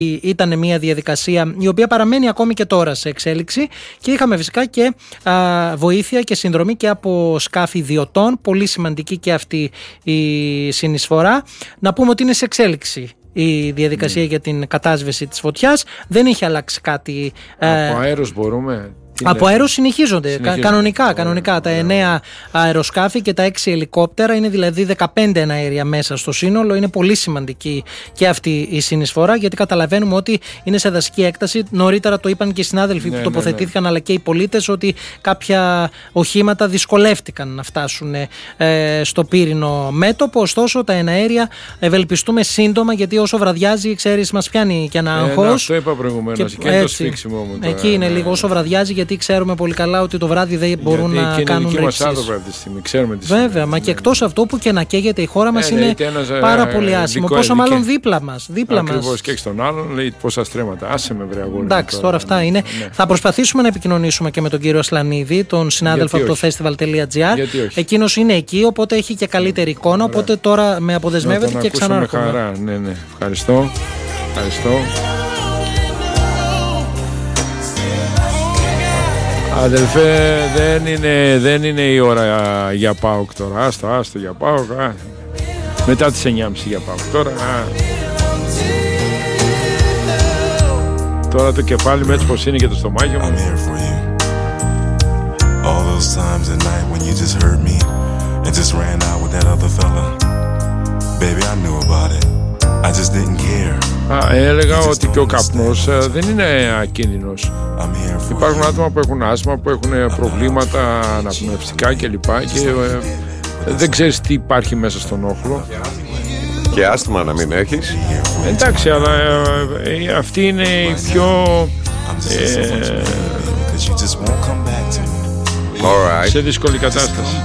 ήταν μια διαδικασία η οποία παραμένει ακόμη και τώρα σε εξέλιξη και είχαμε φυσικά και βοήθεια και συνδρομή και από σκάφη ιδιωτών, πολύ σημαντική και αυτή η συνεισφορά. Να πούμε ότι είναι σε εξέλιξη η διαδικασία για την κατάσβεση της φωτιάς, δεν έχει αλλάξει κάτι. Από αέρος μπορούμε... Από αέρος συνεχίζονται. Κανονικά. Τα 9 αεροσκάφη και τα 6 ελικόπτερα, είναι δηλαδή 15 εναέρια μέσα στο σύνολο. Είναι πολύ σημαντική και αυτή η συνεισφορά, γιατί καταλαβαίνουμε ότι είναι σε δασική έκταση. Νωρίτερα το είπαν και οι συνάδελφοι που τοποθετήθηκαν, αλλά και οι πολίτες, ότι κάποια οχήματα δυσκολεύτηκαν να φτάσουν στο πύρινο μέτωπο. Ωστόσο, τα εναέρια ευελπιστούμε σύντομα, γιατί όσο βραδιάζει, ξέρεις, μας πιάνει και ένα αγχώς. Αυτό είπα προηγουμένως. Και το σφίξιμο μου. Εκεί είναι λίγο όσο βραδιάζει, γιατί ξέρουμε πολύ καλά ότι το βράδυ δεν μπορούν να κάνουν ρήψεις. Βέβαια, μα και εκτός αυτού που και να καίγεται η χώρα μας είναι πάρα πολύ άσχημο. Πόσο μάλλον δίπλα μας. Ακριβώς, και στον άλλον λέει πόσα στρέμματα. Άσε με, βρε αγόρι. Εντάξει, τώρα αυτά είναι. Θα προσπαθήσουμε να επικοινωνήσουμε και με τον κύριο Ασλανίδη, τον συνάδελφο από το festival.gr. Εκείνος είναι εκεί, οπότε έχει και καλύτερη εικόνα. Οπότε τώρα με αποδεσμεύεται και ξανάρχομαι. Ναι. Ευχαριστώ. Αδελφέ, δεν είναι η ώρα για ΠΑΟΚ τώρα. Άστο για ΠΑΟΚ. Μετά τις 9.30 για ΠΑΟΚ. Τώρα το κεφάλι μου έτσι πως είναι και το στομάχι μου. All those times at night when you just heard me and just ran out with that other fella. Baby, I knew about it. I just didn't care. Έλεγα ότι και ο καπνός δεν είναι ακίνδυνος. Υπάρχουν άτομα που έχουν άσθμα, που έχουν προβλήματα αναπνευστικά κλπ. Και δεν ξέρεις τι υπάρχει μέσα στον όχλο. Και άσθμα να μην έχεις. Εντάξει, αλλά αυτή είναι η πιο σε δύσκολη κατάσταση.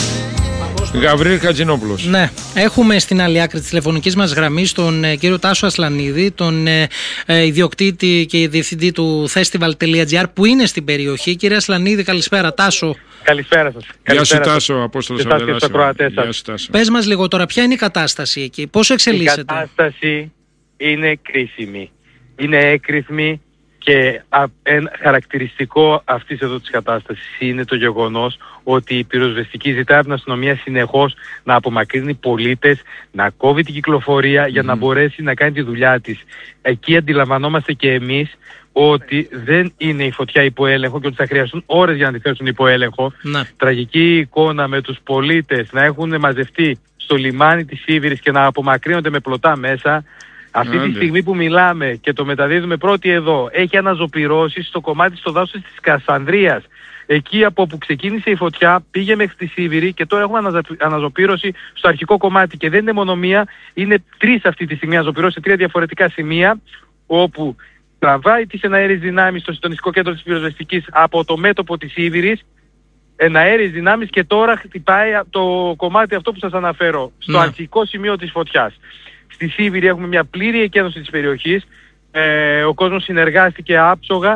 Γαβρίλ Χατζηνόπουλος. Ναι, έχουμε στην άλλη άκρη της τηλεφωνικής μας γραμμής τον κύριο Τάσο Ασλανίδη, τον ιδιοκτήτη και διευθυντή του festival.gr που είναι στην περιοχή. Κύριε Ασλανίδη, καλησπέρα. Τάσο. Καλησπέρα σας. Γεια σου Τάσο, Απόστολος Αγγελάσιος. Πες μας λίγο τώρα, ποια είναι η κατάσταση εκεί, πώς εξελίσσεται? Η κατάσταση είναι κρίσιμη, είναι έκρηθμη και χαρακτηριστικό αυτής εδώ της κατάστασης είναι το γεγονός ότι η πυροσβεστική ζητάει από την αστυνομία συνεχώς να απομακρύνει πολίτες, να κόβει την κυκλοφορία για να μπορέσει να κάνει τη δουλειά της. Εκεί αντιλαμβανόμαστε και εμείς ότι δεν είναι η φωτιά υπό έλεγχο και ότι θα χρειαστούν ώρες για να τη θέσουν υπό έλεγχο. Τραγική εικόνα με τους πολίτες να έχουν μαζευτεί στο λιμάνι της Σίβηρης και να απομακρύνονται με πλωτά μέσα. Αυτή τη στιγμή που μιλάμε και το μεταδίδουμε πρώτοι εδώ, έχει αναζωπυρώσει στο κομμάτι στο δάσος της Κασανδρίας. Εκεί από όπου ξεκίνησε η φωτιά πήγε μέχρι τη Σίβηρη και τώρα έχουμε αναζωπήρωση στο αρχικό κομμάτι. Και δεν είναι μόνο μία, είναι τρεις αυτή τη στιγμή αναζωπηρώσει σε τρία διαφορετικά σημεία, όπου τραβάει τις εναέριες δυνάμεις στο συντονιστικό κέντρο της πυροσβεστικής από το μέτωπο της Σίβηρης, εναέριες δυνάμεις, και τώρα χτυπάει το κομμάτι αυτό που σας αναφέρω, στο αρχικό σημείο της φωτιάς. Στη Σίβηρη έχουμε μια πλήρη εκένωση της περιοχής, ο κόσμος συνεργάστηκε άψογα.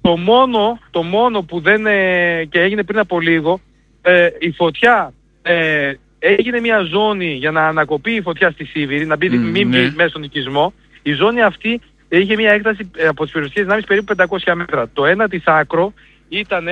Το μόνο που δεν και έγινε πριν από λίγο, η φωτιά έγινε μια ζώνη για να ανακοπεί η φωτιά στη Σίβηρη, να μην μπει μέσα στον οικισμό. Η ζώνη αυτή είχε μια έκταση από τις πυροσβεστικές δυνάμεις περίπου 500 μέτρα. Το ένα της άκρο ήταν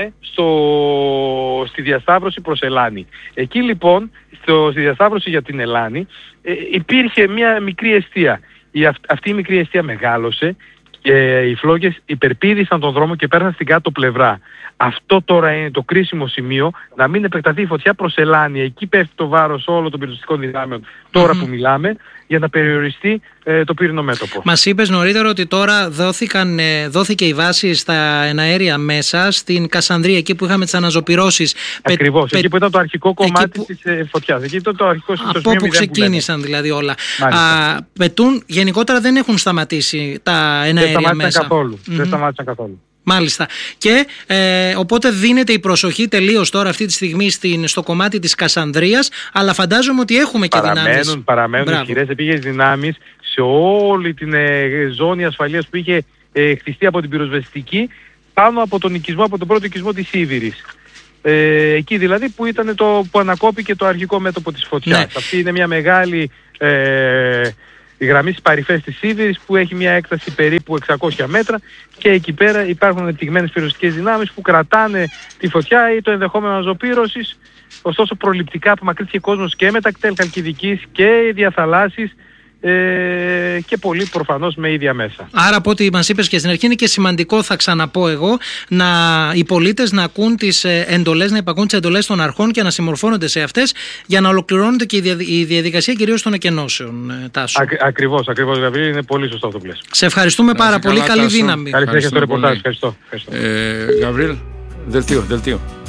στη διασταύρωση προς Ελλάνη. Εκεί λοιπόν, στη διασταύρωση για την Ελλάνη, υπήρχε μια μικρή εστία. Αυτή η μικρή εστία μεγάλωσε και οι φλόγες υπερπήδησαν τον δρόμο και πέρασαν στην κάτω πλευρά. Αυτό τώρα είναι το κρίσιμο σημείο, να μην επεκταθεί η φωτιά προς Ελλάνη. Εκεί πέφτει το βάρος όλων των πυροσβεστικών δυνάμεων τώρα που μιλάμε, για να περιοριστεί το πύρινο μέτωπο. Μας είπες νωρίτερα ότι τώρα δόθηκε η βάση στα εναέρια μέσα στην Κασανδρία, εκεί που είχαμε τις αναζωπυρώσεις. Ακριβώς, εκεί που ήταν το αρχικό κομμάτι της φωτιάς. Εκεί ήταν το αρχικό σημείο. Από όπου ξεκίνησαν δηλαδή όλα. Πετούν, γενικότερα δεν έχουν σταματήσει τα εναέρια μέσα. Δεν σταμάτησαν καθόλου. Μάλιστα. Και οπότε δίνεται η προσοχή τελείως τώρα αυτή τη στιγμή στο κομμάτι της Κασανδρίας, αλλά φαντάζομαι ότι έχουμε και δυνάμεις. Παραμένουν ισχυρές επίγειες δυνάμεις σε όλη την ζώνη ασφαλείας που είχε χτιστεί από την πυροσβεστική πάνω από τον οικισμό, από τον πρώτο οικισμό της Σίβηρης. Εκεί δηλαδή που ήταν που ανακόπηκε το αρχικό μέτωπο της φωτιάς. Αυτή είναι μια μεγάλη η γραμμή στις παρυφές της Σίδηρης που έχει μια έκταση περίπου 600 μέτρα και εκεί πέρα υπάρχουν ανεπτυγμένες πυροσβεστικές δυνάμεις που κρατάνε τη φωτιά ή το ενδεχόμενο αναζωπήρωσης. Ωστόσο προληπτικά απομακρύνθηκε ο κόσμος και με τα κτέλ Χαλκιδικής και οι διαθαλάσσεις και πολύ προφανώς με ίδια μέσα. Άρα από ό,τι μας είπες και στην αρχή είναι και σημαντικό, θα ξαναπώ εγώ, οι πολίτες να ακούν τις εντολές, να υπακούν τις εντολές των αρχών και να συμμορφώνονται σε αυτές για να ολοκληρώνεται και η διαδικασία κυρίως των εκενώσεων, Τάσο. Ακριβώς Γαβρίλη, είναι πολύ σωστό αυτό που λες. Σε ευχαριστούμε πάρα πολύ, καλή δύναμη. Καλή συνέχεια στο ρεπορτάζ, ευχαριστώ. Γαβρίλ, δελτίο.